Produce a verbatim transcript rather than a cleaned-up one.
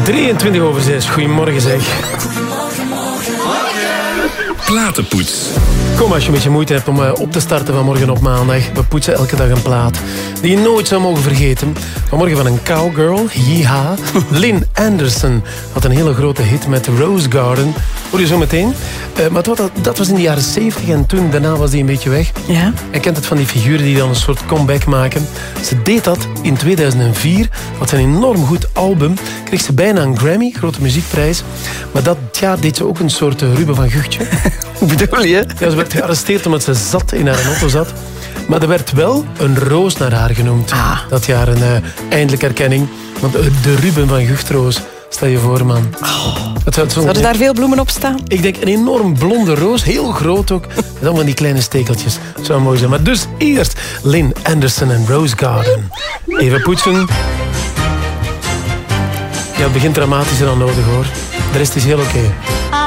drieëntwintig over zes. Goedemorgen zeg. Platenpoets. Kom, als je een beetje moeite hebt om uh, op te starten vanmorgen op maandag. We poetsen elke dag een plaat die je nooit zou mogen vergeten. Vanmorgen van een cowgirl, Yeeha. Lynn Anderson had een hele grote hit met Rose Garden. Hoor je zo meteen. Uh, maar dat, dat was in de jaren zeventig en toen, daarna was die een beetje weg. Ja. Je kent het van die figuren die dan een soort comeback maken. Ze deed dat in tweeduizend vier. Had ze een enorm goed album. Kreeg ze bijna een Grammy, grote muziekprijs. Maar dat jaar deed ze ook een soort uh, Ruben van Guchtje. Hoe bedoel je? Ja, ze werd gearresteerd omdat ze zat in haar auto zat. Maar er werd wel een roos naar haar genoemd. Ah. Dat jaar een uh, eindelijk erkenning. Want uh, de Ruben van Guchtroos, stel je voor, man. Oh. Het zou, Zouden daar veel bloemen op staan? Ik denk een enorm blonde roos, heel groot ook. Met allemaal die kleine stekeltjes. Dat zou mooi zijn. Maar dus eerst Lynn Anderson en Rose Garden. Even poetsen. Ja, het begint dramatischer dan nodig, hoor. De rest is heel oké. Okay.